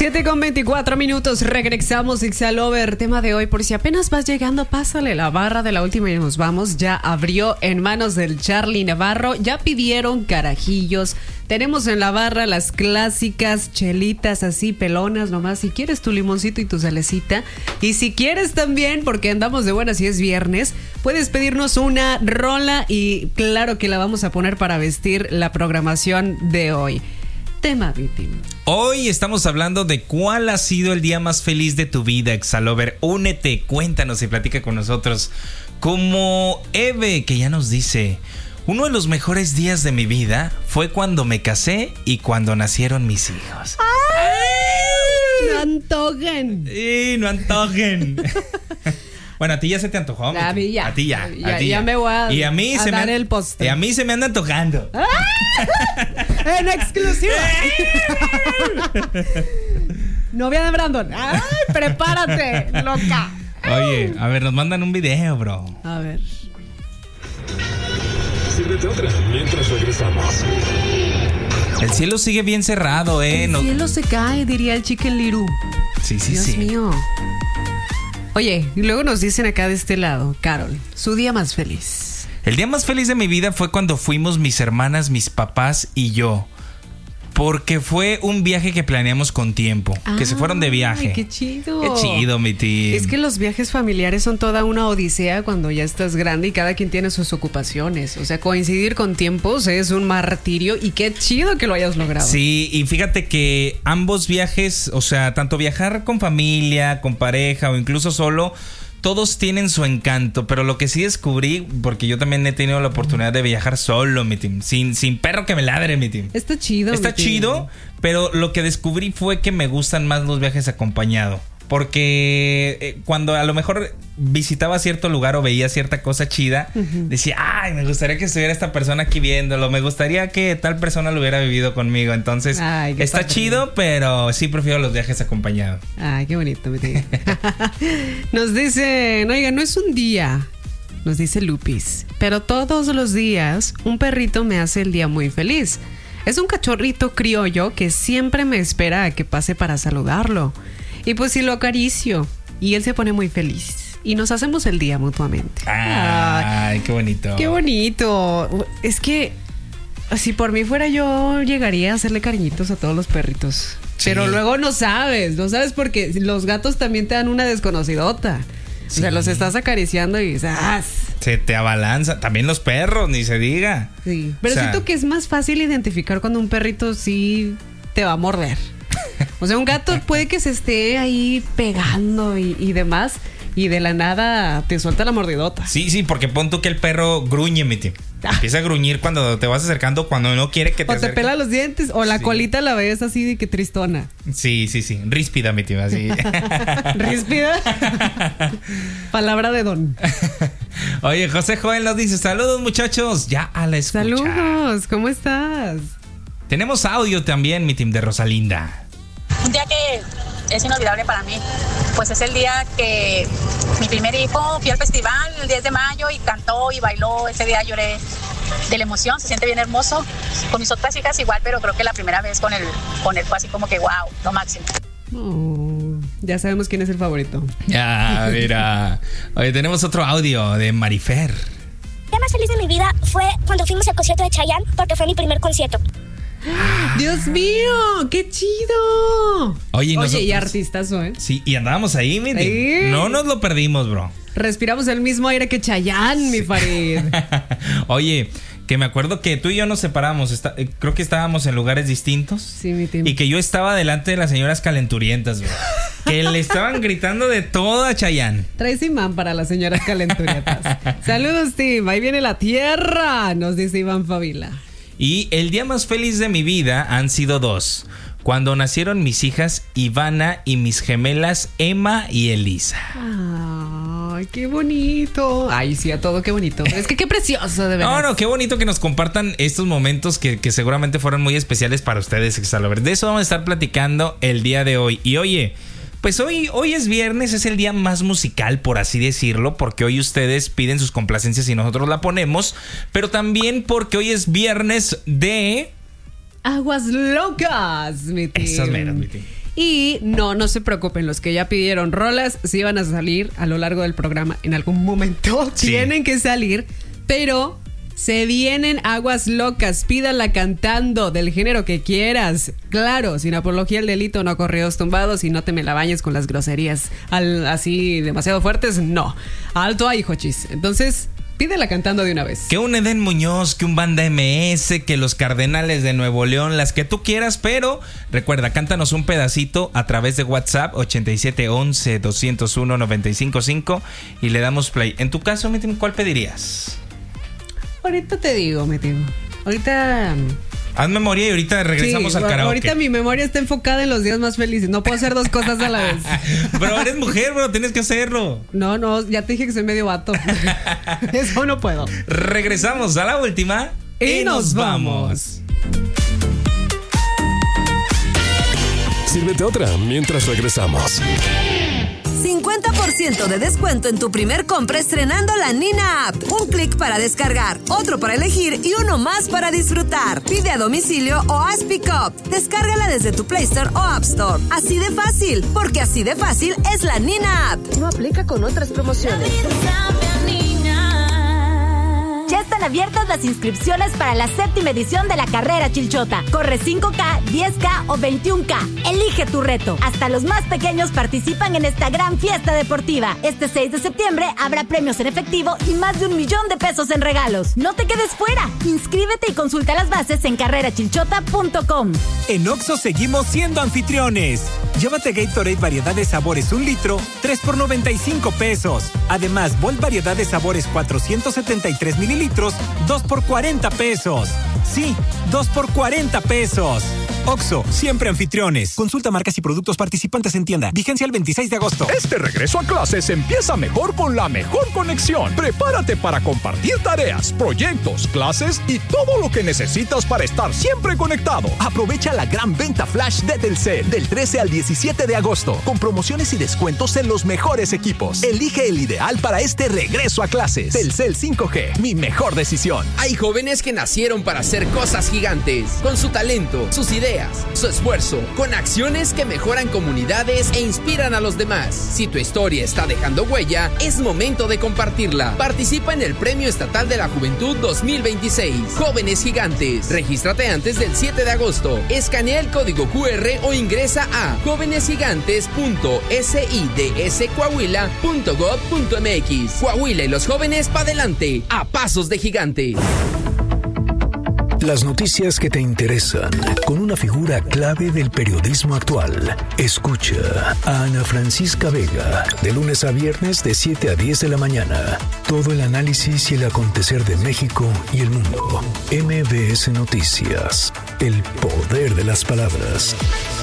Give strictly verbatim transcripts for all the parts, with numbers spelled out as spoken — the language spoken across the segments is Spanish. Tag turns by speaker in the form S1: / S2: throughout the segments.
S1: siete con veinticuatro minutos, regresamos Ixalover. Tema de hoy, por si apenas vas llegando, pásale la barra de la última y nos vamos. Ya abrió en manos del Charlie Navarro, ya pidieron carajillos. Tenemos en la barra las clásicas chelitas así pelonas nomás. Si quieres tu limoncito y tu salecita. Y si quieres también, porque andamos de buenas y es viernes, puedes pedirnos una rola y claro que la vamos a poner para vestir la programación de hoy. Tema, Vitim.
S2: Hoy estamos hablando de cuál ha sido el día más feliz de tu vida, Exalover. Únete, cuéntanos y platica con nosotros. Como Eve, que ya nos dice: uno de los mejores días de mi vida fue cuando me casé y cuando nacieron mis hijos.
S1: ¡Ay! ¡No antojen!
S2: Sí, no antojen. Bueno, a ti ya se te antojó.
S1: A mí ya.
S2: A ti ya.
S1: Ya,
S2: a ti
S1: ya me voy a,
S2: y a mí
S1: a
S2: se
S1: dar
S2: me,
S1: el postre.
S2: Y a mí se me anda antojando.
S1: ¡Ah! En exclusiva. Novia de Brandon. ¡Ay, prepárate, loca!
S2: Oye, a ver, nos mandan un video, bro.
S1: A ver.
S3: Sírvete otra mientras regresamos.
S2: El cielo sigue bien cerrado, eh.
S1: El
S2: no...
S1: cielo se cae, diría el Chicken Little.
S2: Sí, sí,
S1: Dios
S2: sí.
S1: mío. Oye, y luego nos dicen acá de este lado, Carol, su día más feliz.
S2: El día más feliz de mi vida fue cuando fuimos mis hermanas, mis papás y yo. Porque fue un viaje que planeamos con tiempo. Ah, que se fueron de viaje.
S1: Ay, qué chido.
S2: Qué chido, mi tío.
S1: Es que los viajes familiares son toda una odisea cuando ya estás grande y cada quien tiene sus ocupaciones. O sea, coincidir con tiempos es un martirio y qué chido que lo hayas logrado.
S2: Sí, y fíjate que ambos viajes, o sea, tanto viajar con familia, con pareja o incluso solo, todos tienen su encanto, pero lo que sí descubrí, porque yo también he tenido la oportunidad de viajar solo, mi team, sin, sin perro que me ladre, mi team.
S1: Está chido.
S2: Está chido, pero lo que descubrí fue que me gustan más los viajes acompañados. Porque eh, cuando a lo mejor visitaba cierto lugar o veía cierta cosa chida, uh-huh. decía, ay, me gustaría que estuviera esta persona aquí viéndolo, me gustaría que tal persona lo hubiera vivido conmigo. Entonces, ay, está padre. Chido, pero sí prefiero los viajes acompañados.
S1: Ay, qué bonito, mi tío. Nos dicen, oiga, no es un día, nos dice Lupis, pero todos los días un perrito me hace el día muy feliz. Es un cachorrito criollo que siempre me espera a que pase para saludarlo. Y pues sí lo acaricio y él se pone muy feliz y nos hacemos el día mutuamente.
S2: Ay, qué bonito.
S1: Qué bonito. Es que si por mí fuera yo llegaría a hacerle cariñitos a todos los perritos. Sí. Pero luego no sabes, no sabes porque los gatos también te dan una desconocidota. Sí. O sea, los estás acariciando y ¡zas!
S2: Se te abalanza. También los perros, ni se diga.
S1: Sí. Pero o sea, siento que es más fácil identificar cuando un perrito sí te va a morder. O sea, un gato puede que se esté ahí pegando y, y demás, y de la nada te suelta la mordidota.
S2: Sí, sí, porque pon tú que el perro gruñe, mi tío. Empieza a gruñir cuando te vas acercando, cuando no quiere que te
S1: O te
S2: acerques.
S1: pela los dientes, o la sí. colita la ves así de que tristona.
S2: Sí, sí, sí. Ríspida, mi tío, así.
S1: ¿Ríspida? Palabra de don.
S2: Oye, José Joel nos dice, saludos muchachos, ya a la escucha.
S1: Saludos, ¿cómo estás?
S2: Tenemos audio también, mi team, de Rosalinda.
S4: Un día que es inolvidable para mí, pues es el día que mi primer hijo fui al festival el diez de mayo y cantó y bailó. Ese día lloré de la emoción, se siente bien hermoso. Con mis otras hijas igual, pero creo que la primera vez con él, con él fue así como que wow, lo máximo.
S1: Oh, ya sabemos quién es el favorito.
S2: Ya, mira. Oye, tenemos otro audio de Marifer.
S5: El día más feliz de mi vida fue cuando fuimos al concierto de Chayanne, porque fue mi primer concierto.
S1: ¡Dios mío! ¡Qué chido!
S2: Oye, y,
S1: Oye, y
S2: nosotros,
S1: artistazo, ¿eh?
S2: Sí, y andábamos ahí, mi
S1: ¿Sí?
S2: No nos lo perdimos, bro.
S1: Respiramos el mismo aire que Chayanne, sí. mi Farid.
S2: Oye, que me acuerdo que tú y yo nos separamos. Está, eh, creo que estábamos en lugares distintos.
S1: Sí, mi team.
S2: Y que yo estaba delante de las señoras calenturientas, bro. Que le estaban gritando de todo a Chayanne.
S1: Traes imán para las señoras calenturientas. Saludos, team. Ahí viene la tierra, nos dice Iván Favila.
S2: Y el día más feliz de mi vida han sido dos. Cuando nacieron mis hijas Ivana y mis gemelas Emma y Elisa.
S1: Ay, qué bonito. Ay, sí, a todo, qué bonito. Es que qué precioso, de verdad.
S2: No, no, qué bonito que nos compartan estos momentos que, que seguramente fueron muy especiales para ustedes, Exalover. De eso vamos a estar platicando el día de hoy. Y oye, pues hoy, hoy es viernes, es el día más musical, por así decirlo, porque hoy ustedes piden sus complacencias y nosotros la ponemos, pero también porque hoy es viernes de...
S1: Aguas locas, mi tío.
S2: Esas meras, mi tío.
S1: Y no, no se preocupen, los que ya pidieron rolas, sí van a salir a lo largo del programa en algún momento. Sí. Tienen que salir, pero se vienen aguas locas. Pídala cantando del género que quieras. Claro, sin apología al delito, no correos tumbados y no te me la bañes con las groserías al, así demasiado fuertes. No, alto ahí, Jochis. Entonces, pídela cantando de una vez.
S2: Que un Edén Muñoz, que un Banda M S, que los Cardenales de Nuevo León, las que tú quieras, pero recuerda, cántanos un pedacito a través de WhatsApp ochenta y siete once doscientos uno noventa y cinco cinco y le damos play. En tu caso, ¿cuál pedirías?
S1: Ahorita te digo, mi tío. Ahorita...
S2: Haz memoria y ahorita regresamos sí, al karaoke.
S1: Ahorita mi memoria está enfocada en los días más felices. No puedo hacer dos cosas a la vez.
S2: Pero eres mujer, bro. Tienes que hacerlo.
S1: No, no. Ya te dije que soy medio vato. Eso no puedo.
S2: Regresamos a la última.
S1: Y, y nos vamos.
S3: Sírvete otra mientras regresamos.
S6: cincuenta por ciento de descuento en tu primer compra estrenando la Nina App. Un clic para descargar, otro para elegir y uno más para disfrutar. Pide a domicilio o haz pick-up. Descárgala desde tu Play Store o App Store. Así de fácil, porque así de fácil es la Nina App. No aplica con otras promociones.
S7: Ya están abiertas las inscripciones para la séptima edición de la carrera Chilchota. Corre cinco K, diez K o veintiún K. Elige tu reto. Hasta los más pequeños participan en esta gran fiesta deportiva. Este seis de septiembre habrá premios en efectivo y más de un millón de pesos en regalos. No te quedes fuera. Inscríbete y consulta las bases en carrera chilchota punto com.
S8: En Oxxo seguimos siendo anfitriones. Llévate Gatorade variedad de sabores un litro, tres por noventa y cinco pesos. Además, Volt variedad de sabores cuatrocientos setenta y tres mililitros, dos por cuarenta pesos. Sí, dos por cuarenta pesos. Oxxo, siempre anfitriones. Consulta marcas y productos participantes en tienda. Vigencia el veintiséis de agosto.
S9: Este regreso a clases empieza mejor con la mejor conexión. Prepárate para compartir tareas, proyectos, clases y todo lo que necesitas para estar siempre conectado. Aprovecha la gran venta flash de Telcel del trece al diecisiete de agosto con promociones y descuentos en los mejores equipos. Elige el ideal para este regreso a clases. Telcel cinco G, mi mejor decisión.
S10: Hay jóvenes que nacieron para hacer cosas gigantes, con su talento, sus ideas, su esfuerzo, con acciones que mejoran comunidades e inspiran a los demás. Si tu historia está dejando huella, es momento de compartirla. Participa en el Premio Estatal de la Juventud dos mil veintiséis. Jóvenes Gigantes. Regístrate antes del siete de agosto. Escanea el código Q R o ingresa a jóvenes gigantes punto sids coahuila punto gob punto mx. Coahuila y los jóvenes para adelante, a pasos de gigante.
S11: Las noticias que te interesan, con una figura clave del periodismo actual. Escucha a Ana Francisca Vega, de lunes a viernes de siete a diez de la mañana. Todo el análisis y el acontecer de México y el mundo. M B S Noticias, el poder de las palabras.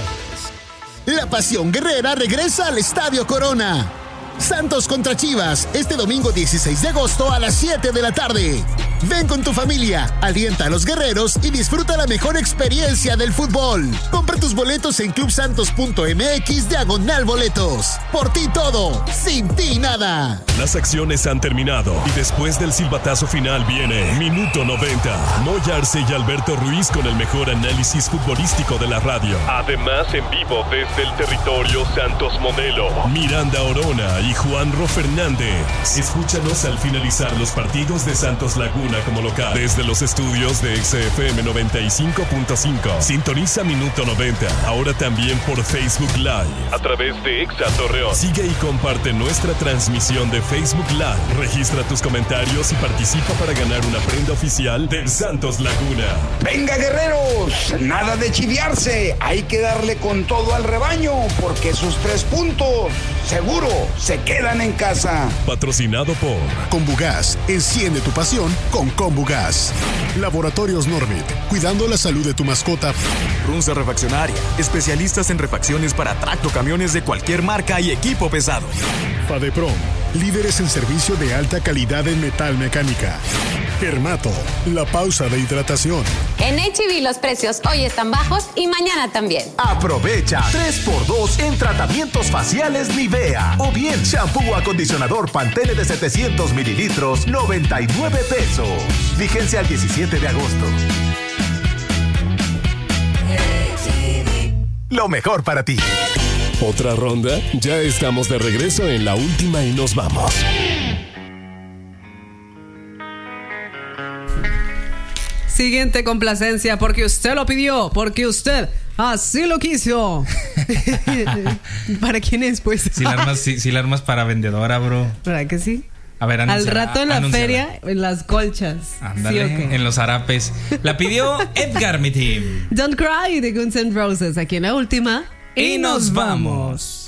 S12: La pasión guerrera regresa al Estadio Corona. Santos contra Chivas, este domingo dieciséis de agosto a las siete de la tarde. Ven con tu familia, alienta a los guerreros y disfruta la mejor experiencia del fútbol. Compra tus boletos en club santos punto m x diagonal boletos. Por ti todo, sin ti nada.
S3: Las acciones han terminado y después del silbatazo final viene Minuto noventa. Moy Arce y Alberto Ruiz con el mejor análisis futbolístico de la radio. Además, en vivo desde el territorio Santos Modelo, Miranda Orona y Juanro Fernández. Escúchanos al finalizar los partidos de Santos Laguna como local. Desde los estudios de X F M noventa y cinco punto cinco. Sintoniza Minuto noventa. Ahora también por Facebook Live. A través de Exa Torreón. Sigue y comparte nuestra transmisión de Facebook Live. Registra tus comentarios y participa para ganar una prenda oficial del Santos Laguna.
S13: ¡Venga, guerreros! Nada de chiviarse. Hay que darle con todo al rebaño, porque sus tres puntos seguro se quedan en casa.
S3: Patrocinado por
S14: Combugas. Enciende tu pasión con Combugas. Laboratorios Normit. Cuidando la salud de tu mascota.
S15: Runza Refaccionaria. Especialistas en refacciones para tractocamiones de cualquier marca y equipo pesado.
S14: Fadeprom. Líderes en servicio de alta calidad en metal mecánica. Hermato. La pausa de hidratación.
S16: En H E B los precios hoy están bajos y mañana también.
S17: Aprovecha tres por dos en tratamientos faciales Nivea. O bien shampoo o acondicionador Pantene de setecientos mililitros, noventa y nueve pesos. Vigencia al diecisiete de agosto. lo mejor para ti.
S3: ¿Otra ronda? Ya estamos de regreso en la última y nos vamos.
S1: Siguiente complacencia, porque usted lo pidió, porque usted así lo quiso. ¿Para quién es, pues?
S2: Si la armas, si, si la armas para vendedora, bro.
S1: ¿Verdad que sí?
S2: A ver,
S1: al rato en la
S2: anunciala.
S1: feria, en las colchas.
S2: Ándale,
S1: ¿Sí, okay?
S2: En los harapes. La pidió Edgar, mi team.
S1: Don't Cry de Guns N' Roses, aquí en la última.
S2: Y nos vamos.